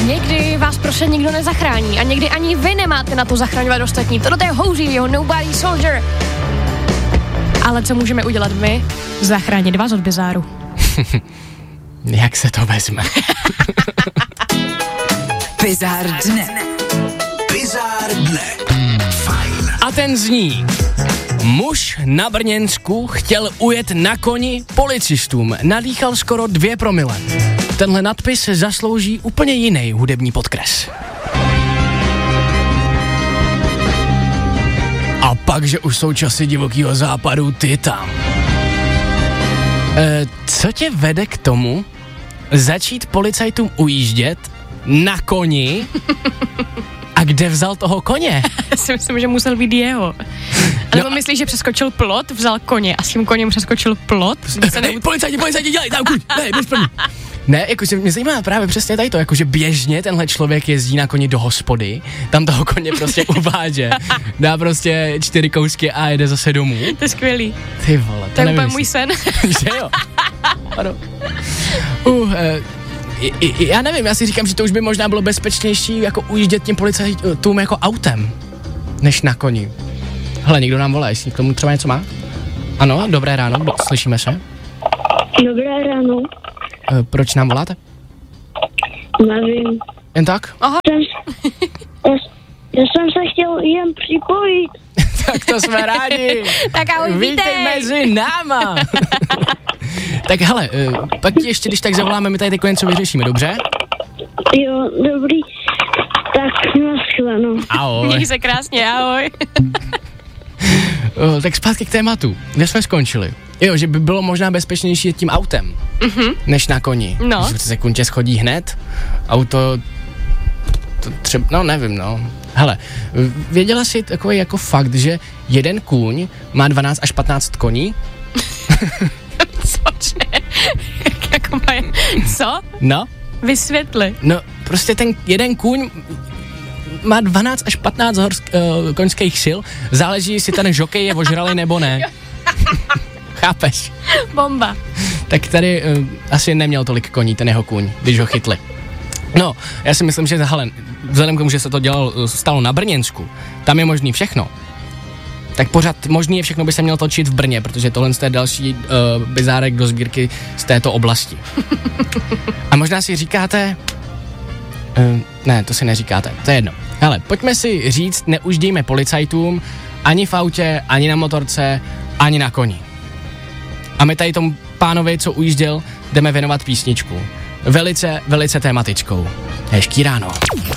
Někdy vás prostě nikdo nezachrání a někdy ani vy nemáte na to zachraňovat ostatní. Toto je Houřího Nobody Soldier. Ale co můžeme udělat my? Zachránit vás od bizáru. Jak se to vezme? Bizár dne. Bizár dne. Fajn. A ten zní: muž na Brněnsku chtěl ujet na koni policistům. Nadýchal skoro 2 promile. Tenhle nadpis se zaslouží úplně jiný hudební podkres. A pak, že už jsou časy divokýho západu, ty tam. Co tě vede k tomu začít policajtům ujíždět na koni? A kde vzal toho koně? Já si myslím, že musel být jeho. Nebo myslíš, že přeskočil plot, vzal koně a s tím koněm přeskočil plot? Policajti, dělej, tam kuď, běž první. Ne, jakože mě zajímá právě přesně tady to, jakože běžně tenhle člověk jezdí na koni do hospody, tam toho koně prostě uváže, dá prostě 4 kousky a jede zase domů. To je skvělý. Ty vole, to je úplně můj sen. Že jo? Ano. Já nevím, já si říkám, že to už by možná bylo bezpečnější jako ujíždět tím policajtům jako autem, než na koni. Hele, někdo nám volá, jestli k tomu třeba něco má? Ano, dobré ráno, slyšíme se? Dobré ráno. Proč nám voláte? Nevím. Jen tak? Aha. Já jsem se chtěl jen připojit. Tak to jsme rádi. Tak ahoj, vítej mezi náma. Tak hele, pak ti ještě, když tak zavoláme, my tady teď něco vyřešíme, dobře? Jo, dobrý. Tak nashledanou. Ahoj. Měj se krásně, ahoj. Tak zpátky k tématu. Kde jsme skončili? Jo, že by bylo možná bezpečnější jet tím autem, než na koni. No. 40 sekund tě schodí hned, auto, to třeba, no nevím, no. Hele, věděla jsi takový jako fakt, že jeden kůň má 12 až 15 koní? Cože? Jako mají... Co? No. Vysvětli. No, prostě ten jeden kůň má 12 až 15 koňských sil, záleží, jestli ten žokej je ožralý nebo ne. Chápeš? Bomba. Tak tady asi neměl tolik koní ten jeho kůň, když ho chytli. No, já si myslím, že hele, vzhledem k tomu, že se to stalo na Brněnsku, tam je možný všechno. Tak pořád možný je všechno by se mělo točit v Brně, protože tohle je další bizárek do sbírky z této oblasti. A možná si říkáte, ne, to si neříkáte, to je jedno. Hele, pojďme si říct, neuždíme policajtům ani v autě, ani na motorce, ani na koni. A my tady tomu pánovi, co ujížděl, jdeme věnovat písničku. Velice, velice tématickou. Hezký ráno.